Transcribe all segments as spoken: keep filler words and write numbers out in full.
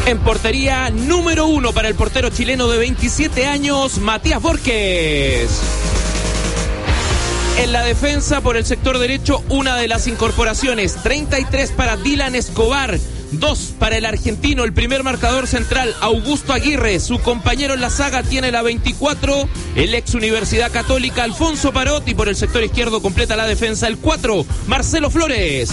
En portería, número uno para el portero chileno de veintisiete años, Matías Borges. En la defensa, por el sector derecho, una de las incorporaciones, treinta y tres para Dylan Escobar, dos para el argentino, el primer marcador central, Augusto Aguirre. Su compañero en la saga tiene la veinticuatro, el ex Universidad Católica, Alfonso Parot. Y por el sector izquierdo completa la defensa, el cuatro, Marcelo Flores.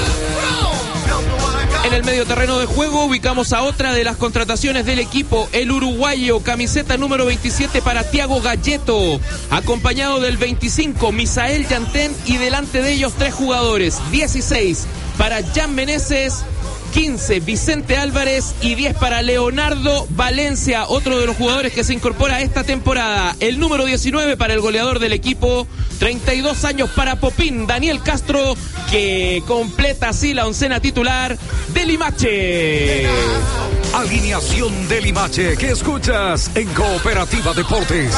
En el medio terreno de juego ubicamos a otra de las contrataciones del equipo, el uruguayo, camiseta número veintisiete para Thiago Galletto, acompañado del veinticinco, Misael Yantén, y delante de ellos tres jugadores, dieciséis para Jan Meneses, quince Vicente Álvarez y diez para Leonardo Valencia, otro de los jugadores que se incorpora a esta temporada. El número diecinueve para el goleador del equipo, treinta y dos años para Popín, Daniel Castro, que completa así la oncena titular de Limache. Alineación de Limache que escuchas en Cooperativa Deportes.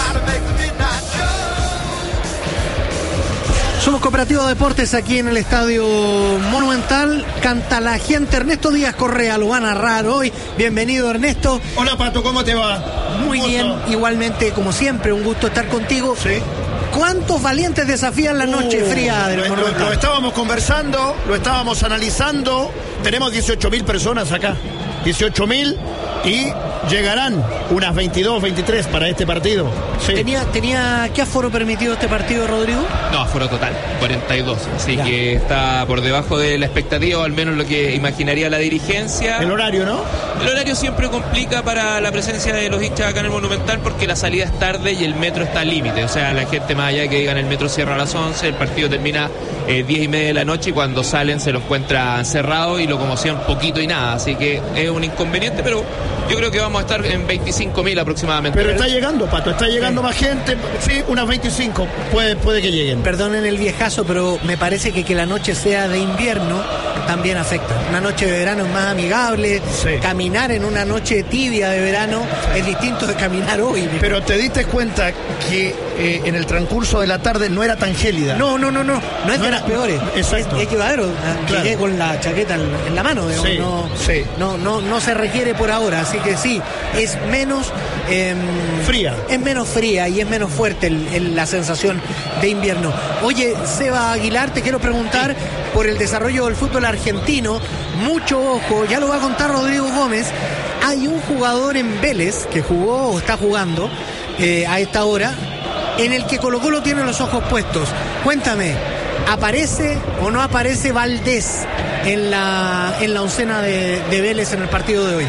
Somos Cooperativa Deportes aquí en el Estadio Monumental. Canta la gente. Ernesto Díaz Correa lo va a narrar hoy. Bienvenido, Ernesto. Hola, Pato, ¿cómo te va? Muy bien, igualmente, como siempre, un gusto estar contigo. Sí. ¿Cuántos valientes desafían la noche uh, fría del lo, Monumental? Lo, lo estábamos conversando, lo estábamos analizando. Tenemos dieciocho mil personas acá. dieciocho mil y llegarán unas veintidós, veintitrés para este partido. Sí. ¿Tenía, tenía qué aforo permitido este partido, Rodrigo? No, aforo total, cuarenta y dos. Así ya. que está por debajo de la expectativa, o al menos lo que imaginaría la dirigencia. El horario, ¿no? El horario siempre complica para la presencia de los hinchas acá en el Monumental, porque la salida es tarde y el metro está al límite. O sea, la gente, más allá de que digan el metro cierra a las once, el partido termina eh, diez y media de la noche, y cuando salen se lo encuentran cerrado y locomoción poquito y nada. Así que es un inconveniente, pero yo creo que vamos a estar en veinticinco mil aproximadamente. Pero está llegando, Pato, está llegando sí. más gente. Sí, unas veinticinco, puede, puede que lleguen. Perdonen el viejazo, pero me parece que que la noche sea de invierno también afecta. Una noche de verano es más amigable. Sí. Caminar en una noche tibia de verano es distinto de caminar hoy. Pero te diste cuenta que eh, en el transcurso de la tarde no era tan gélida. No, no, no, no. No es no de era, las peores. Exacto. Es, es llevadero. Claro. Llegué con la chaqueta en la mano. Digamos. Sí, no, sí. No, no, no se requiere por ahora. Así que sí, es menos eh, fría. Es menos fría y es menos fuerte el, el, la sensación de invierno. Oye, Seba Aguilar, te quiero preguntar sí. por el desarrollo del fútbol argentino. Mucho ojo, ya lo va a contar Rodrigo Gómez. Hay un jugador en Vélez que jugó o está jugando eh, a esta hora, en el que Colo Colo tiene los ojos puestos. Cuéntame, ¿aparece o no aparece Valdés en la, en la oncena de, de Vélez en el partido de hoy?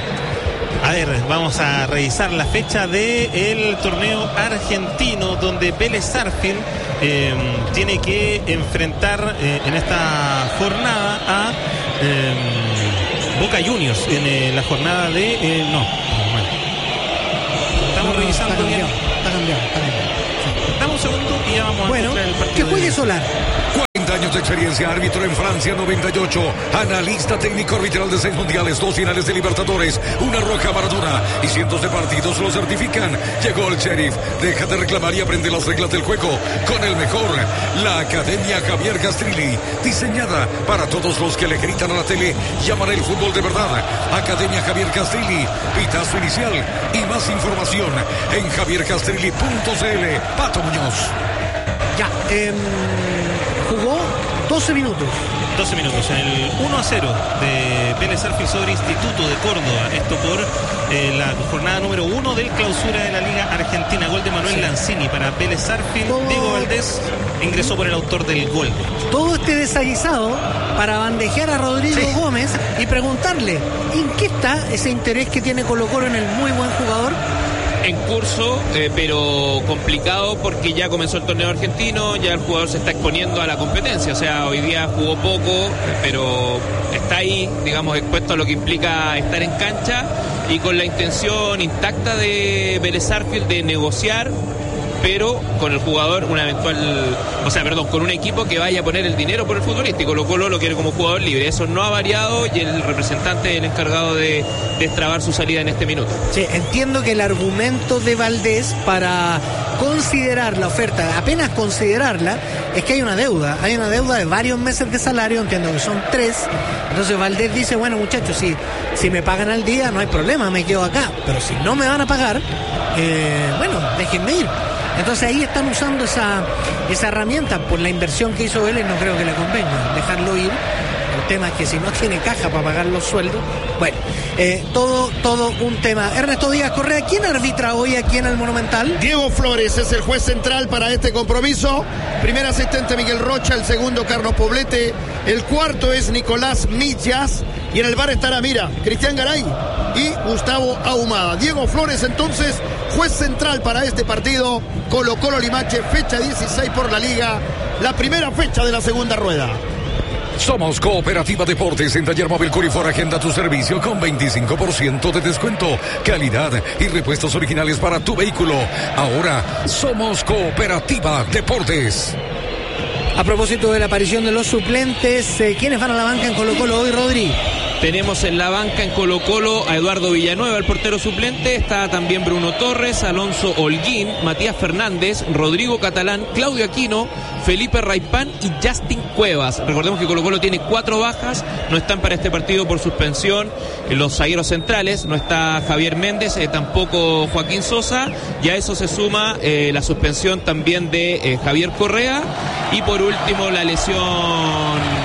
A ver, vamos a revisar la fecha del torneo argentino, donde Vélez Sarsfield eh, tiene que enfrentar eh, en esta jornada a eh, Boca Juniors en eh, la jornada de... Eh, no, bueno. Estamos no, revisando está bien. Cambiado, está cambiado, está cambiado. Sí. Dame un segundo y ya vamos bueno, a el partido. Que juegue de... Solar. cuarenta años de experiencia, árbitro en Francia noventa y ocho, analista técnico arbitral de seis mundiales, dos finales de Libertadores, una roja Maradona y cientos de partidos lo certifican. Llegó el sheriff, deja de reclamar y aprende las reglas del juego con el mejor, la Academia Javier Castrilli, diseñada para todos los que le gritan a la tele y aman el fútbol de verdad. Academia Javier Castrilli, pitazo inicial y más información en javier castrilli punto c l. Pato Muñoz. Ya, eh, jugó doce minutos. doce minutos en el uno a cero de Vélez Sarsfield sobre Instituto de Córdoba. Esto por eh, la jornada número uno del clausura de la Liga Argentina. Gol de Manuel sí. Lanzini para Vélez Sarsfield. Todo... Diego Valdés ingresó por el autor del gol. Todo este desaguisado para bandejear a Rodrigo sí. Gómez y preguntarle ¿en qué está ese interés que tiene Colo Colo en el muy buen jugador? En curso, eh, pero complicado porque ya comenzó el torneo argentino, ya el jugador se está exponiendo a la competencia, o sea, hoy día jugó poco, pero está ahí, digamos, expuesto a lo que implica estar en cancha y con la intención intacta de Vélez Sarsfield de negociar pero con el jugador una eventual, o sea, perdón, con un equipo que vaya a poner el dinero por el futbolístico. Colo Colo lo quiere como jugador libre, eso no ha variado y el representante es el encargado de destrabar su salida en este minuto. Sí, entiendo que el argumento de Valdés para considerar la oferta, apenas considerarla, es que hay una deuda, hay una deuda de varios meses de salario, entiendo que son tres, entonces Valdés dice, bueno muchachos, si, si me pagan al día no hay problema, me quedo acá, pero si no me van a pagar, eh, bueno, déjenme ir. Entonces ahí están usando esa, esa herramienta. Por la inversión que hizo Vélez no creo que le convenga dejarlo ir. El tema es que si no tiene caja para pagar los sueldos, bueno, eh, todo, todo un tema. Ernesto Díaz Correa, ¿quién arbitra hoy aquí en el Monumental? Diego Flores es el juez central para este compromiso. Primer asistente Miguel Rocha, el segundo Carlos Poblete, el cuarto es Nicolás Millas y en el bar estará, mira, Cristian Garay y Gustavo Ahumada. Diego Flores entonces, juez central para este partido. Colo Colo Limache, fecha dieciséis por la Liga, la primera fecha de la segunda rueda. Somos Cooperativa Deportes. En Taller Móvil Curifor agenda tu servicio con veinticinco por ciento de descuento, calidad y repuestos originales para tu vehículo. Ahora somos Cooperativa Deportes. A propósito de la aparición de los suplentes, eh, ¿quiénes van a la banca en Colo Colo hoy, Rodri? Tenemos en la banca en Colo Colo a Eduardo Villanueva, el portero suplente. Está también Bruno Torres, Alonso Holguín, Matías Fernández, Rodrigo Catalán, Claudio Aquino, Felipe Raipán y Justin Cuevas. Recordemos que Colo Colo tiene cuatro bajas, no están para este partido por suspensión los zagueros centrales, no está Javier Méndez, eh, tampoco Joaquín Sosa, y a eso se suma eh, la suspensión también de eh, Javier Correa y por último la lesión...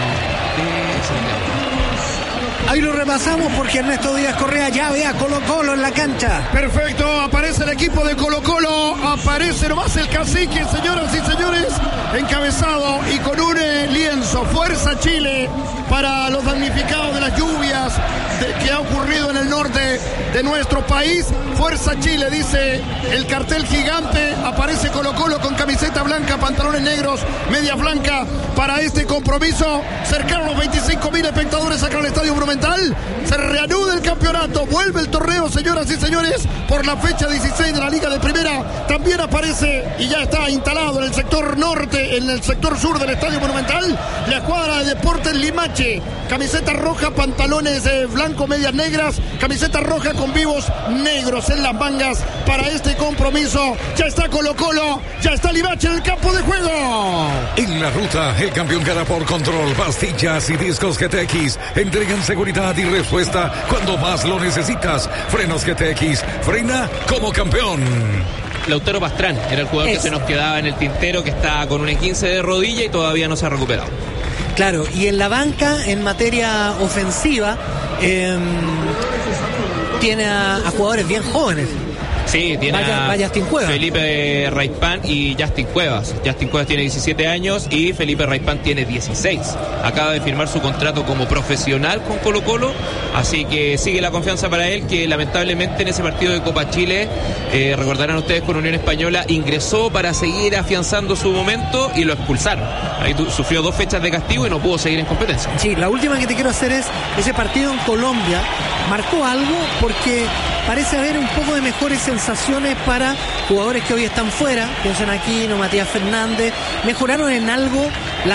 Ahí lo repasamos porque Ernesto Díaz Correa ya ve a Colo Colo en la cancha. Perfecto, aparece el equipo de Colo Colo, aparece nomás el cacique, señoras y señores, encabezado y con un eh, lienzo. Fuerza Chile para los damnificados de las lluvias de, que ha ocurrido en el norte de nuestro país. Fuerza Chile, dice el cartel gigante. Aparece Colo Colo con camiseta blanca, pantalones negros, media blanca para este compromiso. Cercanos a los veinticinco mil espectadores acá en el Estadio Monumental. Se reanuda el campeonato, vuelve el torneo, señoras y señores, por la fecha dieciséis de la Liga de Primera. También aparece y ya está instalado en el sector norte, en el sector sur del Estadio Monumental, la escuadra de Deportes Limache. Camiseta roja, pantalones eh, blancos, medias negras, camiseta roja con vivos negros en las mangas para este compromiso. Ya está Colo Colo, ya está Limache en el campo de juego. En la ruta, el campeón gana por control. Pastillas y discos G T X entregan seguridad y respuesta cuando más lo necesitas. Frenos G T X, frena como campeón. Lautaro Pastrán era el jugador es. que se nos quedaba en el tintero, que está con un esguince de rodilla y todavía no se ha recuperado. Claro, y en la banca, en materia ofensiva, eh, tiene a, a jugadores bien jóvenes. Sí, tiene vaya, a vaya Justin Cuevas. Felipe Raipán y Justin Cuevas. Justin Cuevas tiene diecisiete años y Felipe Raipán tiene dieciséis. Acaba de firmar su contrato como profesional con Colo Colo, así que sigue la confianza para él, que lamentablemente en ese partido de Copa Chile, eh, recordarán ustedes, con Unión Española, ingresó para seguir afianzando su momento y lo expulsaron. Ahí tu, sufrió dos fechas de castigo y no pudo seguir en competencia. Sí, la última que te quiero hacer es, ese partido en Colombia marcó algo porque parece haber un poco de mejores sensaciones para jugadores que hoy están fuera. Piensan aquí, no Matías Fernández. Mejoraron en algo